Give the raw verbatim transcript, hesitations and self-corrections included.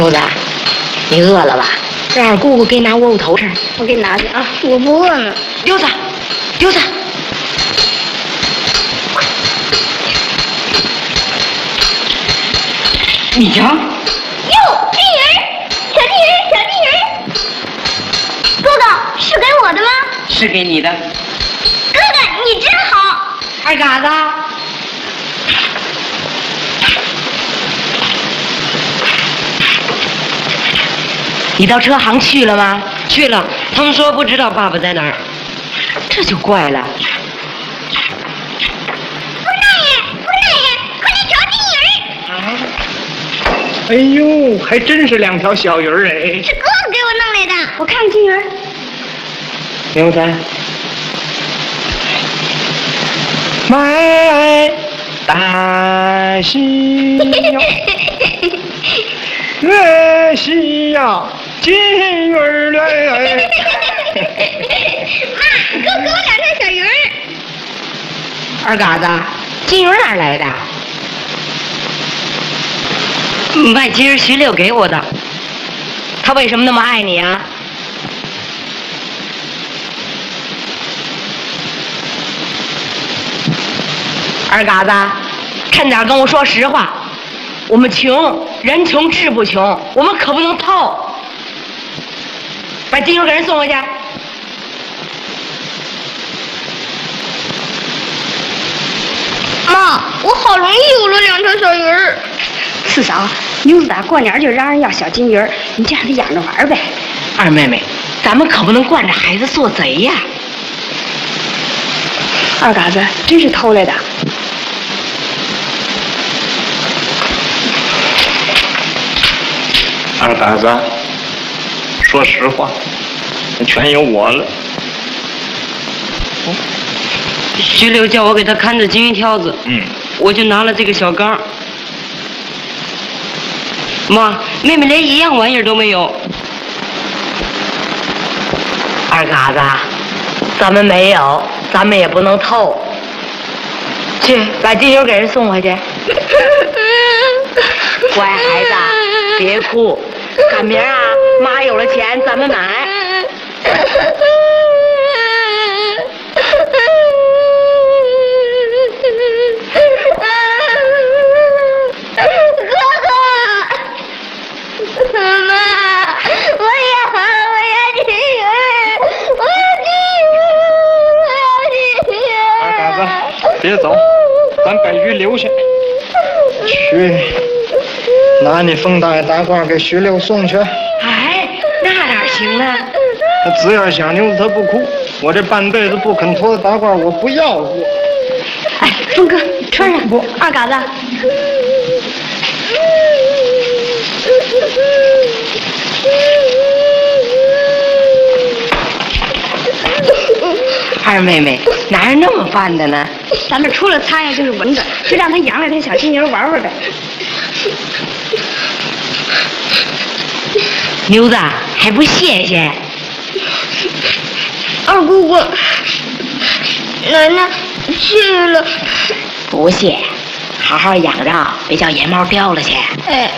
牛子，你饿了吧？让二姑姑给你拿窝窝头吃。 我给你拿去啊，我不饿了。 牛子，牛子，你瞧， 哟，金鱼儿，小金鱼儿，小金鱼儿。哥哥，是给我的吗？ 是给你的。 哥哥，你真好。 二嘎子。你到车行去了吗？去了，他们说不知道爸爸在哪儿，这就怪了。 姑大爷，姑大爷，快来找金鱼儿！ 啊！哎呦，还真是两条小鱼儿哎！ 是哥哥给我弄来的，我看看金鱼儿。 牛仔，买大西洋，月西洋。金鱼儿来， 妈，哥给我两条小鱼儿。 二嘎子，金鱼哪儿来的？外今儿徐六给我的。他为什么那么爱你啊？二嘎子，趁点跟我说实话。我们穷，人穷志不穷，我们可不能偷。把金鱼给人送回去。 妈，我好容易有了两条小鱼儿。四嫂，牛子大过年就让人要小金鱼儿，你就让他养着玩呗。 二妹妹，咱们可不能惯着孩子做贼呀。 二嘎子真是偷来的。 二嘎子，说实话。全由我了。 徐六叫我给他看着金鱼条子， 嗯， 我就拿了这个小缸。妈，妹妹连一样玩意儿都没有。二嘎子，咱们没有，咱们也不能偷。去，把金鱼给人送回去。乖孩子，别哭，赶明儿啊，妈有了钱，咱们买。 别走，咱把鱼留下。去，拿你冯大爷大褂给徐六送去。 哎，那哪行呢？ 他只要想牛子他不哭，我这半辈子不肯脱的大褂我不要过。 哎，峰哥，穿上。不，二嘎子。 二妹妹哪有那么办的呢？ 咱们除了苍蝇就是蚊子，就让他养了条小金牛玩玩呗。 牛子还不谢谢？ 二姑姑，奶奶谢了。 不谢，好好养着，别叫野猫叼了去。 哎。